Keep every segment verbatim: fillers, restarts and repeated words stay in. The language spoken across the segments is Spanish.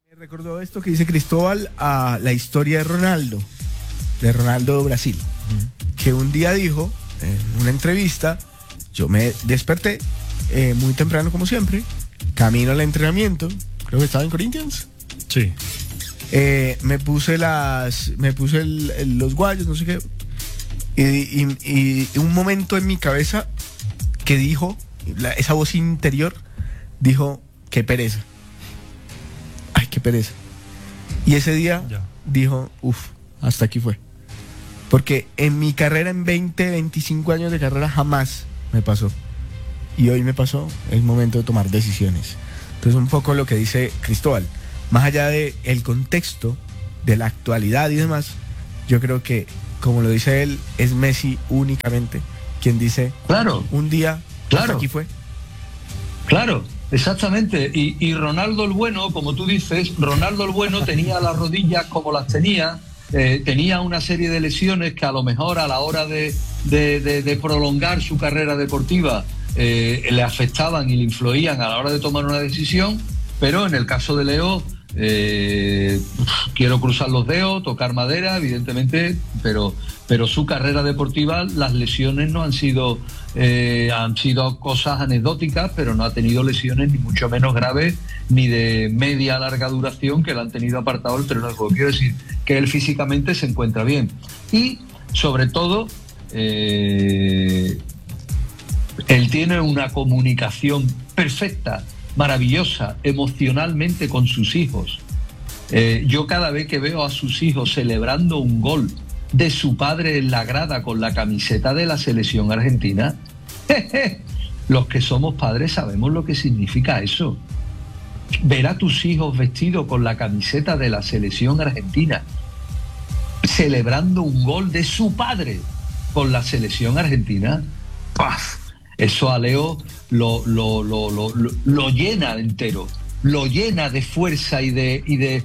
Me recordó esto que dice Cristóbal a la historia de Ronaldo, de Ronaldo Brasil, uh-huh. que un día dijo en una entrevista, yo me desperté eh, muy temprano como siempre, camino al entrenamiento, creo que estaba en Corinthians. Sí. Eh, me puse las, me puse el, el, los guayos, no sé qué, y, y, y un momento en mi cabeza que dijo, la, esa voz interior dijo, qué pereza. Ay, qué pereza. Y ese día ya. dijo, uff, hasta aquí fue. Porque en mi carrera, en veinte, veinticinco años de carrera, jamás me pasó. Y hoy me pasó el momento de tomar decisiones. Entonces, un poco lo que dice Cristóbal, más allá del contexto, de la actualidad y demás, yo creo que, como lo dice él, es Messi únicamente quien dice, claro, un día, claro, hasta aquí fue. Claro, exactamente. Y, y Ronaldo el Bueno, como tú dices, Ronaldo el Bueno tenía las rodillas como las tenía, eh, tenía una serie de lesiones que a lo mejor a la hora de, de, de, de prolongar su carrera deportiva eh, le afectaban y le influían a la hora de tomar una decisión, pero en el caso de Leo, eh, quiero cruzar los dedos, tocar madera, evidentemente, pero, pero su carrera deportiva, las lesiones no han sido... Eh, han sido cosas anecdóticas, pero no ha tenido lesiones ni mucho menos graves ni de media a larga duración que le han tenido apartado el terreno de juego. Quiero decir que él físicamente se encuentra bien y sobre todo eh, él tiene una comunicación perfecta, maravillosa, emocionalmente con sus hijos. Eh, yo cada vez que veo a sus hijos celebrando un gol de su padre en la grada con la camiseta de la selección argentina, los que somos padres sabemos lo que significa eso. Ver a tus hijos vestidos con la camiseta de la selección argentina celebrando un gol de su padre con la selección argentina, ¡paf! Eso a Leo lo, lo, lo, lo, lo, lo llena entero, lo llena de fuerza y de, y de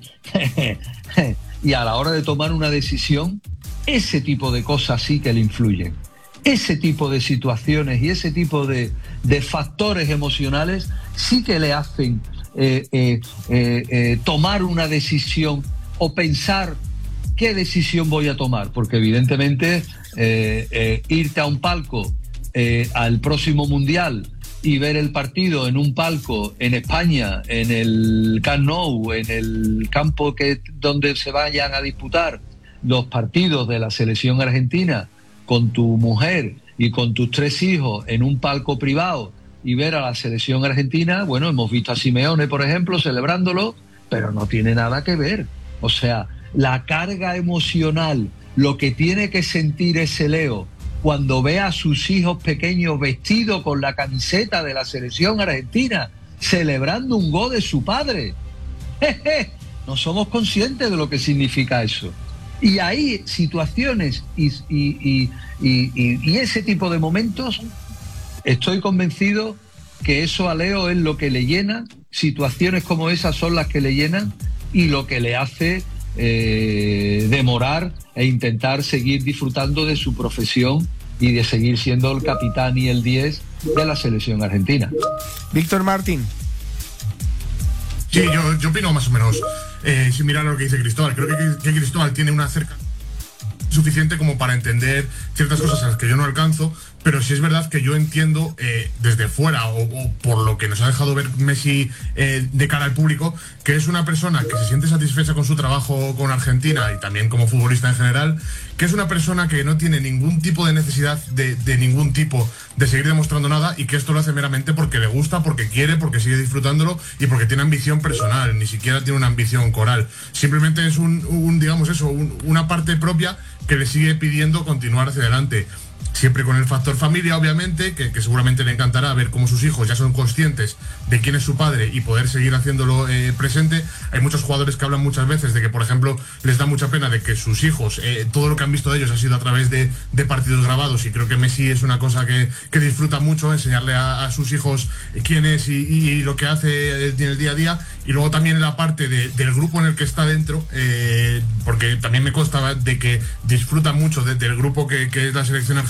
y a la hora de tomar una decisión, ese tipo de cosas sí que le influyen. Ese tipo de situaciones y ese tipo de, de factores emocionales sí que le hacen eh, eh, eh, eh, tomar una decisión o pensar qué decisión voy a tomar, porque evidentemente eh, eh, irte a un palco eh, al próximo Mundial y ver el partido en un palco en España, en el Camp Nou, en el campo que, donde se vayan a disputar los partidos de la selección argentina, con tu mujer y con tus tres hijos en un palco privado y ver a la selección argentina, bueno, hemos visto a Simeone, por ejemplo, celebrándolo, pero no tiene nada que ver. O sea, la carga emocional, lo que tiene que sentir ese Leo cuando ve a sus hijos pequeños vestidos con la camiseta de la selección argentina, celebrando un gol de su padre. ¡Jeje! No somos conscientes de lo que significa eso. Y hay situaciones y, y, y, y, y ese tipo de momentos, estoy convencido que eso a Leo es lo que le llena, situaciones como esas son las que le llenan y lo que le hace eh, demorar e intentar seguir disfrutando de su profesión y de seguir siendo el capitán y el diez de la selección argentina. Víctor Martín. Sí, yo, yo opino más o menos eh, similar a lo que dice Cristóbal. Creo que, que Cristóbal tiene una cerca suficiente como para entender ciertas cosas a las que yo no alcanzo, pero sí es verdad que yo entiendo eh, desde fuera o, o por lo que nos ha dejado ver Messi eh, de cara al público, que es una persona que se siente satisfecha con su trabajo con Argentina y también como futbolista en general, que es una persona que no tiene ningún tipo de necesidad de, de ningún tipo de seguir demostrando nada y que esto lo hace meramente porque le gusta, porque quiere, porque sigue disfrutándolo y porque tiene ambición personal, ni siquiera tiene una ambición coral. Simplemente es un, un digamos eso, un, una parte propia que le sigue pidiendo continuar hacia adelante. Siempre con el factor familia, obviamente, que, que seguramente le encantará ver cómo sus hijos ya son conscientes de quién es su padre y poder seguir haciéndolo eh, presente. Hay muchos jugadores que hablan muchas veces de que, por ejemplo, les da mucha pena de que sus hijos, eh, todo lo que han visto de ellos ha sido a través de, de partidos grabados, y creo que Messi es una cosa que, que disfruta mucho, enseñarle a, a sus hijos quién es y, y lo que hace en el día a día. Y luego también la parte de, del grupo en el que está dentro, eh, porque también me consta de que disfruta mucho de, del grupo que, que es la selección argentina,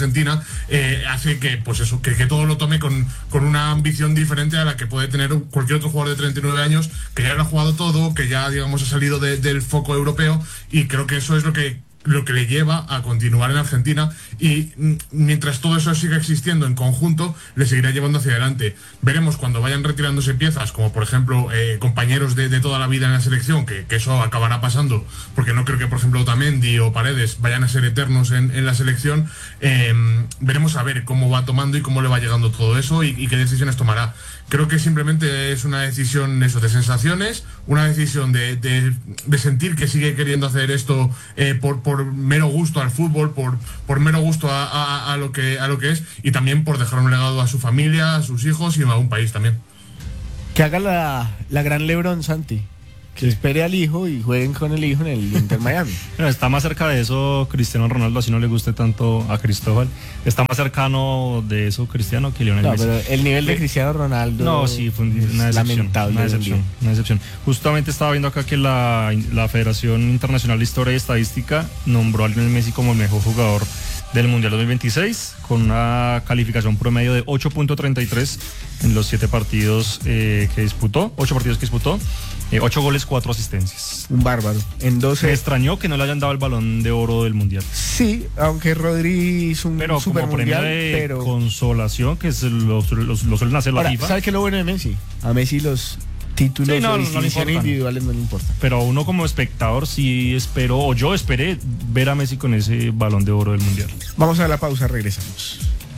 Argentina, eh, hace que, pues eso, que, que todo lo tome con, con una ambición diferente a la que puede tener cualquier otro jugador de treinta y nueve años, que ya lo ha jugado todo, que ya, digamos, ha salido de, del foco europeo, y creo que eso es lo que lo que le lleva a continuar en Argentina, y mientras todo eso siga existiendo en conjunto, le seguirá llevando hacia adelante. Veremos cuando vayan retirándose piezas, como por ejemplo eh, compañeros de, de toda la vida en la selección, que, que eso acabará pasando, porque no creo que por ejemplo Otamendi o Paredes vayan a ser eternos en, en la selección. Eh, veremos a ver cómo va tomando y cómo le va llegando todo eso, y, y qué decisiones tomará. Creo que simplemente es una decisión eso, de sensaciones, una decisión de, de, de sentir que sigue queriendo hacer esto eh, por, por mero gusto al fútbol, por, por mero gusto a, a, a, lo que, a lo que es, y también por dejar un legado a su familia, a sus hijos y a un país también. Que haga la, la gran LeBron, Santi. Que sí. Espere al hijo y jueguen con el hijo en el Inter Miami. Bueno, está más cerca de eso Cristiano Ronaldo, así no le guste tanto a Cristóbal. Está más cercano de eso Cristiano que Lionel no, Messi. Pero el nivel de Cristiano Ronaldo. No, sí, fue una decepción. Lamentable. Una decepción, una decepción. Justamente estaba viendo acá que la, la Federación Internacional de Historia y Estadística nombró a Lionel Messi como el mejor jugador del Mundial dos mil veintiséis, con una calificación promedio de ocho punto treinta y tres en los siete partidos eh, que disputó, ocho partidos que disputó, eh, ocho goles, cuatro asistencias. Un bárbaro. En doce... Me extrañó que no le hayan dado el Balón de Oro del Mundial. Sí, aunque Rodri hizo un pero super como premio mundial, de pero... consolación, que es lo, lo, lo suelen hacer la Ahora, FIFA. ¿sabes qué es lo bueno de Messi? A Messi los títulos sí, no, o no, distinciones no individuales no le importan. Pero uno como espectador sí espero, o yo esperé ver a Messi con ese Balón de Oro del Mundial. Vamos a la pausa, regresamos.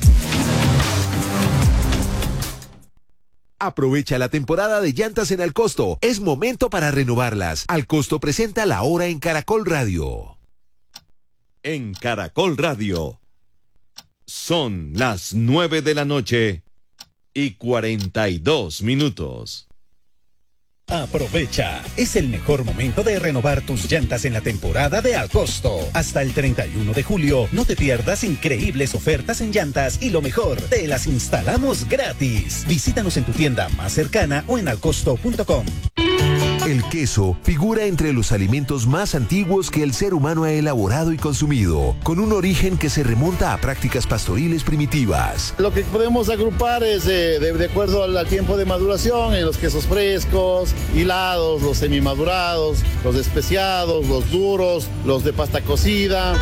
Aprovecha la temporada de llantas en Alcosto. Es momento para renovarlas. Alcosto presenta La Hora en Caracol Radio. En Caracol Radio son las nueve de la noche y cuarenta y dos minutos. Aprovecha, es el mejor momento de renovar tus llantas en la temporada de Alcosto. Hasta el treinta y uno de julio, no te pierdas increíbles ofertas en llantas y lo mejor, te las instalamos gratis. Visítanos en tu tienda más cercana o en alcosto punto com. El queso figura entre los alimentos más antiguos que el ser humano ha elaborado y consumido, con un origen que se remonta a prácticas pastoriles primitivas. Lo que podemos agrupar es eh, de, de acuerdo al, al tiempo de maduración, en los quesos frescos, hilados, los semimadurados, los especiados, los duros, los de pasta cocida.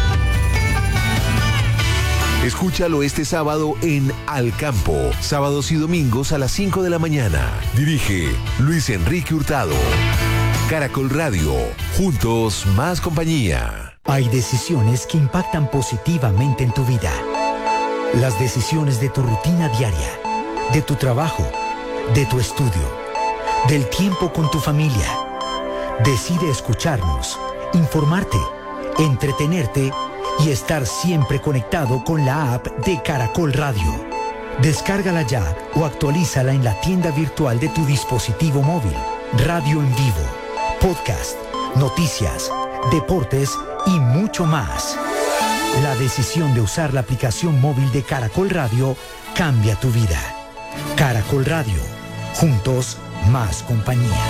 Escúchalo este sábado en Al Campo, sábados y domingos a las cinco de la mañana. Dirige Luis Enrique Hurtado. Caracol Radio, juntos más compañía. Hay decisiones que impactan positivamente en tu vida. Las decisiones de tu rutina diaria, de tu trabajo, de tu estudio, del tiempo con tu familia. Decide escucharnos, informarte, entretenerte y estar siempre conectado con la app de Caracol Radio. Descárgala ya o actualízala en la tienda virtual de tu dispositivo móvil. Radio en vivo, podcast, noticias, deportes y mucho más. La decisión de usar la aplicación móvil de Caracol Radio cambia tu vida. Caracol Radio, juntos más compañía.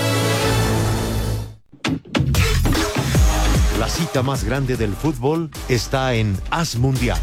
La cita más grande del fútbol está en Haz Mundial.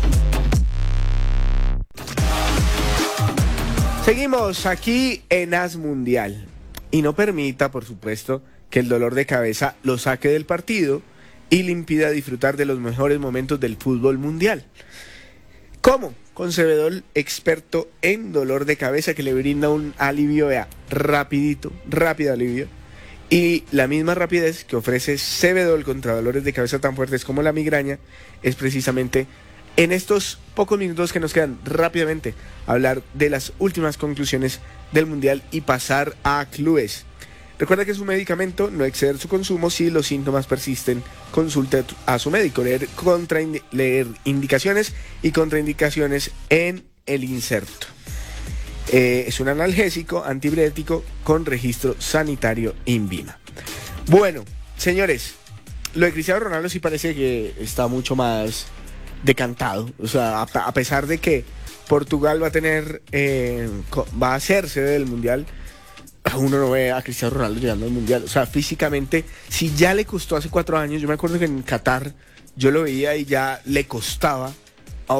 Seguimos aquí en Haz Mundial. Y no permita, por supuesto, que el dolor de cabeza lo saque del partido y le impida disfrutar de los mejores momentos del fútbol mundial. ¿Cómo? Con Cebedol, experto en dolor de cabeza, que le brinda un alivio, vea, rapidito, rápido alivio. Y la misma rapidez que ofrece Cebedol contra dolores de cabeza tan fuertes como la migraña es precisamente en estos pocos minutos que nos quedan rápidamente hablar de las últimas conclusiones del Mundial y pasar a clubes. Recuerda que es un medicamento, no exceder su consumo. Si los síntomas persisten, consulte a su médico. Leer, contra, leer indicaciones y contraindicaciones en el inserto. Eh, es un analgésico antipirético con registro sanitario INVIMA. Bueno, señores, lo de Cristiano Ronaldo sí parece que está mucho más decantado. O sea, a, a pesar de que Portugal va a tener, eh, va a ser sede del Mundial, uno no ve a Cristiano Ronaldo llegando al Mundial. O sea, físicamente, si ya le costó hace cuatro años, yo me acuerdo que en Qatar yo lo veía y ya le costaba. Ahora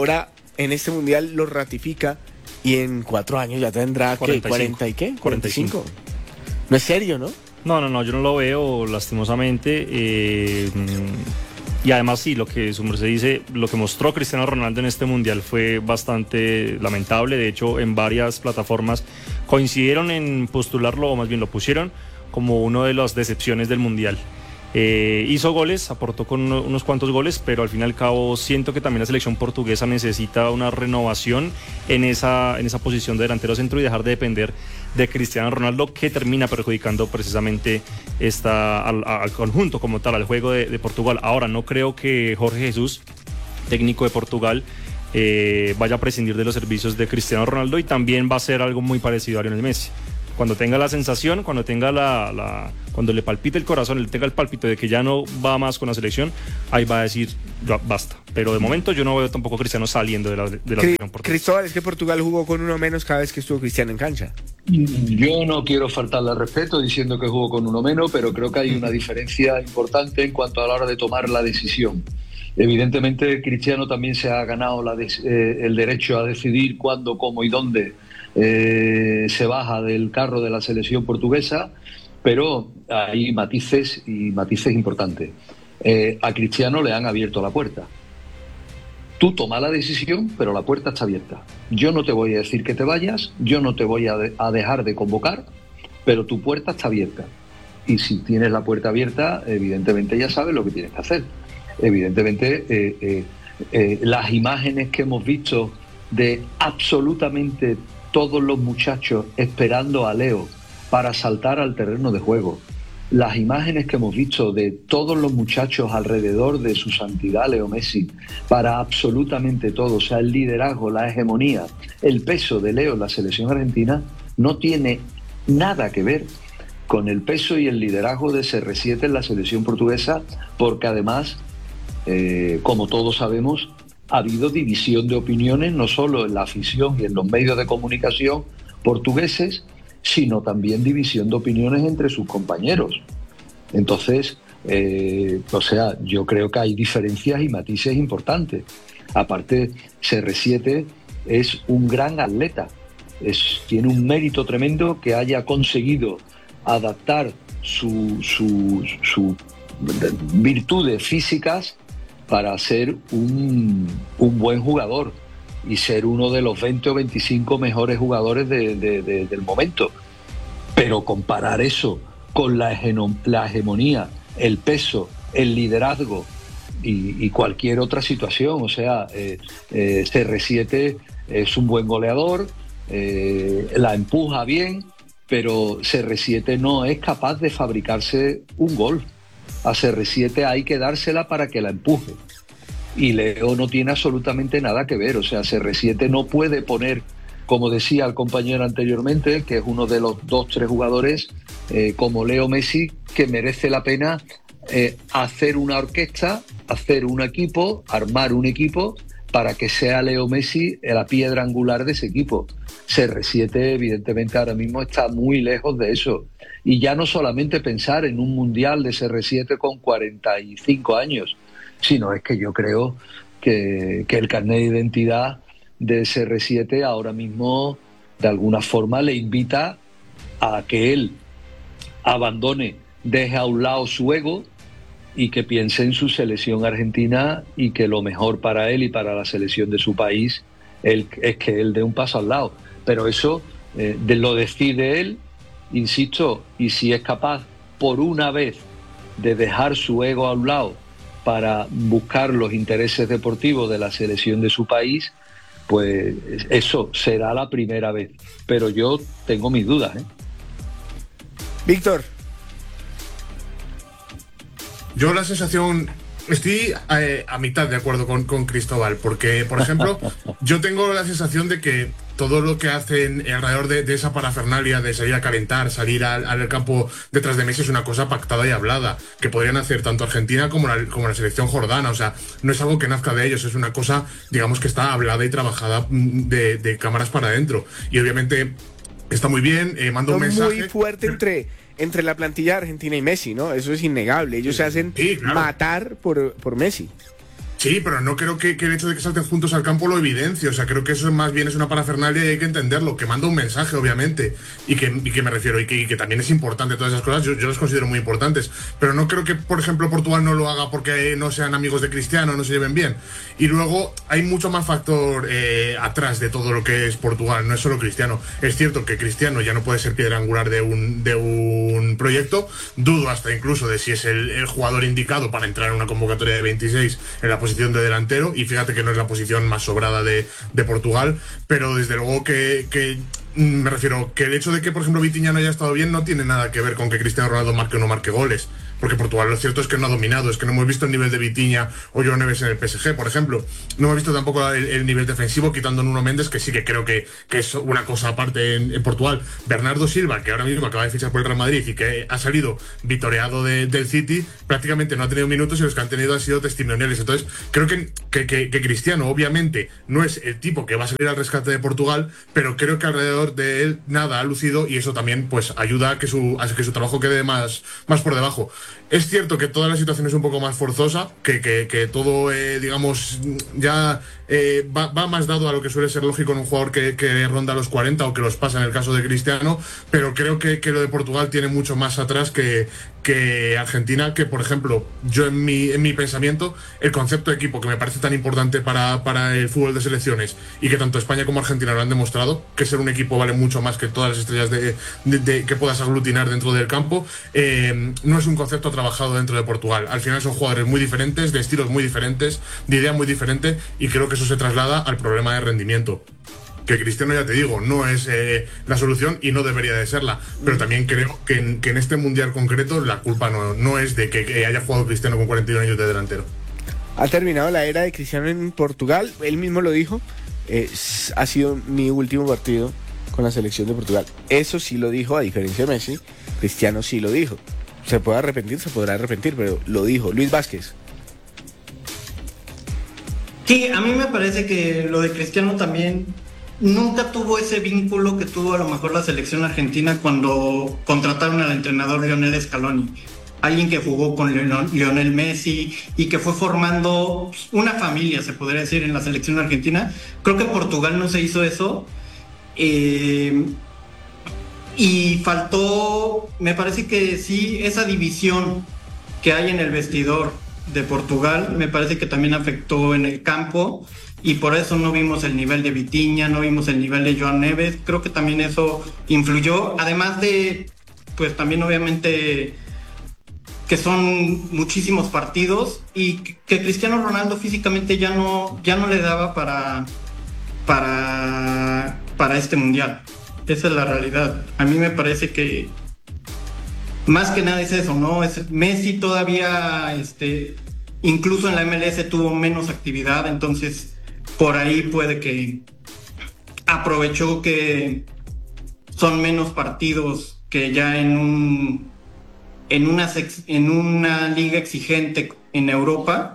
en este mundial lo ratifica y en cuatro años ya tendrá ¿qué? cuarenta y qué, cuarenta y cinco. No es serio, ¿no? No, no, no, yo no lo veo lastimosamente. Eh, y además sí, lo que su merced dice, lo que mostró Cristiano Ronaldo en este mundial fue bastante lamentable. De hecho, en varias plataformas coincidieron en postularlo, o más bien lo pusieron como una de las decepciones del mundial. Eh, hizo goles, aportó con unos cuantos goles, pero al fin y al cabo siento que también la selección portuguesa necesita una renovación en esa, en esa posición de delantero centro y dejar de depender de Cristiano Ronaldo, que termina perjudicando precisamente esta, al, al conjunto como tal, al juego de, de Portugal. Ahora, no creo que Jorge Jesús, técnico de Portugal, eh, vaya a prescindir de los servicios de Cristiano Ronaldo, y también va a ser algo muy parecido a Lionel Messi. Cuando tenga la sensación, cuando tenga la, la cuando le palpite el corazón, le tenga el pálpito de que ya no va más con la selección, ahí va a decir, ya, basta. Pero de momento yo no veo tampoco a Cristiano saliendo de la, de la selección portuguesa. Cristóbal, es que Portugal jugó con uno menos cada vez que estuvo Cristiano en cancha. Yo no quiero faltarle al respeto diciendo que jugó con uno menos, pero creo que hay una diferencia importante en cuanto a la hora de tomar la decisión. Evidentemente, Cristiano también se ha ganado la de, eh, el derecho a decidir cuándo, cómo y dónde eh, se baja del carro de la selección portuguesa, pero hay matices y matices importantes. Eh, a Cristiano le han abierto la puerta. Tú toma la decisión, pero la puerta está abierta. Yo no te voy a decir que te vayas, yo no te voy a, de, a dejar de convocar, pero tu puerta está abierta. Y si tienes la puerta abierta, evidentemente ya sabes lo que tienes que hacer. Evidentemente, eh, eh, eh, las imágenes que hemos visto de absolutamente todos los muchachos esperando a Leo para saltar al terreno de juego, las imágenes que hemos visto de todos los muchachos alrededor de su santidad Leo Messi para absolutamente todo, o sea, el liderazgo, la hegemonía, el peso de Leo en la selección argentina no tiene nada que ver con el peso y el liderazgo de C R siete en la selección portuguesa, porque además, eh, como todos sabemos, ha habido división de opiniones no solo en la afición y en los medios de comunicación portugueses, sino también división de opiniones entre sus compañeros. Entonces, eh, o sea, yo creo que hay diferencias y matices importantes. Aparte, C R siete es un gran atleta, es, tiene un mérito tremendo que haya conseguido adaptar su, su, su virtudes físicas para ser un, un buen jugador y ser uno de los veinte o veinticinco mejores jugadores de, de, de, del momento. Pero comparar eso con la, hegemo, la hegemonía, el peso, el liderazgo y, y cualquier otra situación, o sea, eh, eh, C R siete es un buen goleador, eh, la empuja bien, pero C R siete no es capaz de fabricarse un gol. A C R siete hay que dársela para que la empuje. Y Leo no tiene absolutamente nada que ver. O sea, C R siete no puede poner, como decía el compañero anteriormente, que es uno de los dos, tres jugadores eh, como Leo Messi, que merece la pena eh, hacer una orquesta, hacer un equipo, armar un equipo para que sea Leo Messi la piedra angular de ese equipo. C R siete evidentemente ahora mismo está muy lejos de eso. Y ya no solamente pensar en un mundial de C R siete con cuarenta y cinco años, sino es que yo creo que, que el carnet de identidad de C R siete ahora mismo de alguna forma le invita a que él abandone, deje a un lado su ego y que piense en su selección argentina, y que lo mejor para él y para la selección de su país él, es que él dé un paso al lado. Pero eso eh, de, lo decide él, insisto, y si es capaz por una vez de dejar su ego a un lado para buscar los intereses deportivos de la selección de su país, pues eso será la primera vez. Pero yo tengo mis dudas, ¿eh? Víctor. Yo la sensación, estoy eh, a mitad de acuerdo con, con Cristóbal, porque, por ejemplo, yo tengo la sensación de que todo lo que hacen alrededor de, de esa parafernalia de salir a calentar, salir al, al campo detrás de Messi, es una cosa pactada y hablada, que podrían hacer tanto Argentina como la, como la selección jordana. O sea, no es algo que nazca de ellos, es una cosa, digamos, que está hablada y trabajada de, de cámaras para adentro. Y obviamente está muy bien, eh, manda un mensaje muy fuerte entre, entre la plantilla Argentina y Messi, ¿no? Eso es innegable. Ellos se hacen sí, claro. matar por, por Messi. Sí, pero no creo que, que el hecho de que salten juntos al campo lo evidencie. O sea, creo que eso más bien es una parafernalia y hay que entenderlo, que manda un mensaje, obviamente, y que, y que me refiero, y que, y que también es importante todas esas cosas, yo, yo las considero muy importantes. Pero no creo que, por ejemplo, Portugal no lo haga porque no sean amigos de Cristiano, no se lleven bien. Y luego hay mucho más factor eh, atrás de todo lo que es Portugal, no es solo Cristiano. Es cierto que Cristiano ya no puede ser piedra angular de un, de un proyecto, dudo hasta incluso de si es el, el jugador indicado para entrar en una convocatoria de veintiséis en la posición de delantero, y fíjate que no es la posición más sobrada de, de Portugal, pero desde luego que, que me refiero que el hecho de que, por ejemplo, Vitinha no haya estado bien no tiene nada que ver con que Cristiano Ronaldo marque o no marque goles, porque Portugal lo cierto es que no ha dominado, es que no hemos visto el nivel de Vitinha o João Neves en el P S G, por ejemplo. No hemos visto tampoco el, el nivel defensivo, quitando a Nuno Méndez, que sí que creo que, que es una cosa aparte en, en Portugal. Bernardo Silva, que ahora mismo acaba de fichar por el Real Madrid y que ha salido vitoreado de, del City, prácticamente no ha tenido minutos y los que han tenido han sido testimoniales. Entonces, creo que, que, que, que Cristiano, obviamente, no es el tipo que va a salir al rescate de Portugal, pero creo que alrededor de él nada ha lucido, y eso también pues ayuda a que su, a que su trabajo quede más, más por debajo. Es cierto que toda la situación es un poco más forzosa, que, que, que todo, eh, digamos, ya eh, va, va más dado a lo que suele ser lógico en un jugador que, que ronda los cuarenta o que los pasa en el caso de Cristiano, pero creo que, que lo de Portugal tiene mucho más atrás que, que Argentina, que por ejemplo, yo en mi, en mi pensamiento, el concepto de equipo que me parece tan importante para, para el fútbol de selecciones, y que tanto España como Argentina lo han demostrado, que ser un equipo vale mucho más que todas las estrellas de, de, de, que puedas aglutinar dentro del campo, eh, no es un concepto trabajado dentro de Portugal. Al final son jugadores muy diferentes, de estilos muy diferentes, de idea muy diferente, y creo que eso se traslada al problema de rendimiento. Que Cristiano, ya te digo, no es eh, la solución y no debería de serla, pero también creo que en, que en este mundial concreto la culpa no, no es de que, que haya jugado Cristiano con cuarenta y uno años de delantero. Ha terminado la era de Cristiano en Portugal, él mismo lo dijo, eh, ha sido mi último partido con la selección de Portugal. Eso sí lo dijo, a diferencia de Messi, Cristiano sí lo dijo. Se puede arrepentir, se podrá arrepentir, pero lo dijo. Luis Vázquez. Sí, a mí me parece que lo de Cristiano también nunca tuvo ese vínculo que tuvo a lo mejor la selección argentina cuando contrataron al entrenador Lionel Scaloni. Alguien que jugó con Lionel Messi y que fue formando una familia, se podría decir, en la selección argentina. Creo que en Portugal no se hizo eso. Eh, y faltó, me parece que sí, esa división que hay en el vestidor de Portugal, me parece que también afectó en el campo, y por eso no vimos el nivel de Vitinha, no vimos el nivel de João Neves. Creo que también eso influyó, además de, pues también obviamente que son muchísimos partidos, y que Cristiano Ronaldo físicamente ya no, ya no le daba para, para, para este mundial. Esa es la realidad. A mí me parece que más que nada es eso, ¿no? Es, Messi todavía, este, incluso en la M L S tuvo menos actividad, entonces por ahí puede que aprovechó que son menos partidos que ya en un en una sex, en una liga exigente en Europa,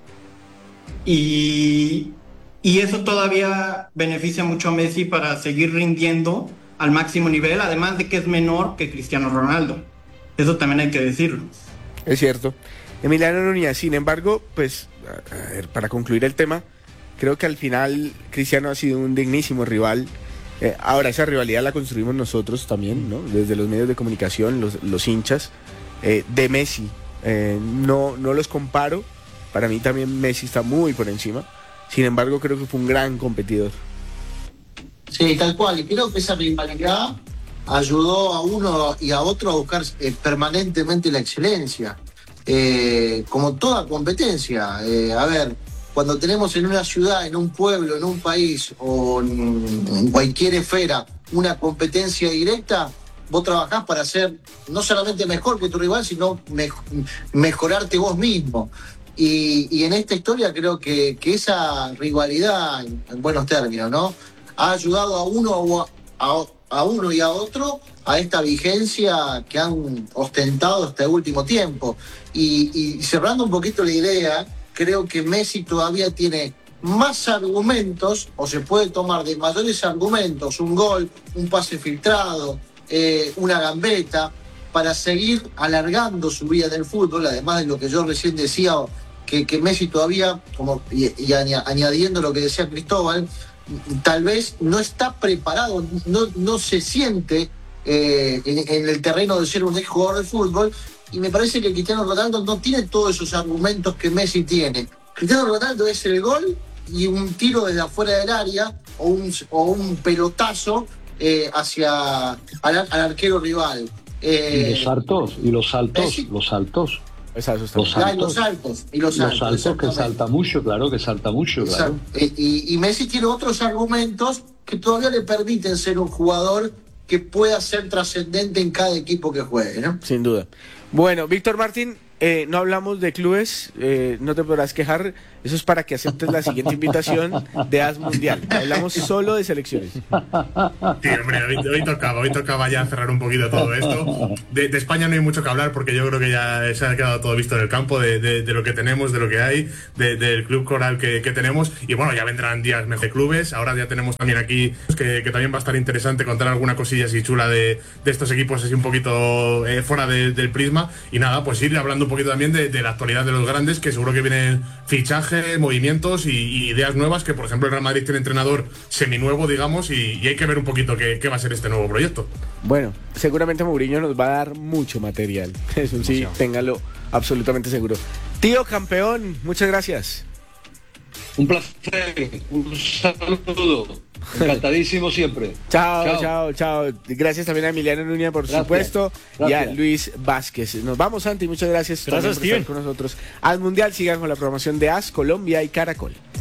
y y eso todavía beneficia mucho a Messi para seguir rindiendo al máximo nivel, además de que es menor que Cristiano Ronaldo. Eso también hay que decirlo. Es cierto. Emiliano Núñez, sin embargo, pues, a ver, para concluir el tema, creo que al final Cristiano ha sido un dignísimo rival. Eh, ahora, esa rivalidad la construimos nosotros también, ¿no? Desde los medios de comunicación, los, los hinchas eh, de Messi. Eh, no, no los comparo. Para mí también Messi está muy por encima. Sin embargo, creo que fue un gran competidor. Sí, tal cual. Y creo que esa rivalidad ayudó a uno y a otro a buscar eh, permanentemente la excelencia. Eh, como toda competencia. Eh, a ver, cuando tenemos en una ciudad, en un pueblo, en un país o en, en cualquier esfera una competencia directa, vos trabajás para ser no solamente mejor que tu rival, sino me, mejorarte vos mismo. Y, y en esta historia creo que, que esa rivalidad, en buenos términos, ¿no?, ha ayudado a uno, a, a uno y a otro a esta vigencia que han ostentado este último tiempo. Y, y cerrando un poquito la idea, creo que Messi todavía tiene más argumentos, o se puede tomar de mayores argumentos, un gol, un pase filtrado, eh, una gambeta, para seguir alargando su vida en el fútbol, además de lo que yo recién decía, que, que Messi todavía, como y, y añadiendo lo que decía Cristóbal, tal vez no está preparado, no, no se siente eh, en, en el terreno de ser un ex jugador de fútbol, y me parece que Cristiano Ronaldo no tiene todos esos argumentos que Messi tiene. Cristiano Ronaldo es el gol y un tiro desde afuera del área o un, o un pelotazo eh, hacia al, al arquero rival. Eh, y los saltos, y los saltos, Messi, los saltos. Los saltos, los saltos, y los saltos, los saltos que salta mucho, claro, que salta mucho, claro. Y, y Messi tiene otros argumentos que todavía le permiten ser un jugador que pueda ser trascendente en cada equipo que juegue, ¿no? Sin duda. Bueno, Víctor Martín, eh, no hablamos de clubes, eh, no te podrás quejar, eso es para que aceptes la siguiente invitación de As Mundial. Hablamos solo de selecciones. Sí, hombre, hoy, hoy tocaba, hoy tocaba ya cerrar un poquito todo esto. De, de España no hay mucho que hablar porque yo creo que ya se ha quedado todo visto en el campo, de, de, de lo que tenemos, de lo que hay, de, del club coral que, que tenemos. Y bueno, ya vendrán días mejor de clubes. Ahora ya tenemos también aquí, que, que también va a estar interesante contar alguna cosilla así chula de, de estos equipos así un poquito eh, fuera de, del prisma. Y nada, pues ir hablando un poquito también de, de la actualidad de los grandes, que seguro que vienen fichajes, movimientos y, y ideas nuevas, que por ejemplo el Real Madrid tiene entrenador seminuevo, digamos, y, y hay que ver un poquito qué, qué va a ser este nuevo proyecto. Bueno, seguramente Mourinho nos va a dar mucho material, eso sí, téngalo absolutamente seguro. Tío campeón, muchas gracias. Un placer, un saludo, encantadísimo siempre. Chao, chao, chao, chao. Gracias también a Emiliano Núñez, por gracias. supuesto, gracias. Y a Luis Vázquez. Nos vamos, Santi, muchas gracias, gracias por estar con nosotros. Al Mundial, sigan con la programación de As, Colombia y Caracol.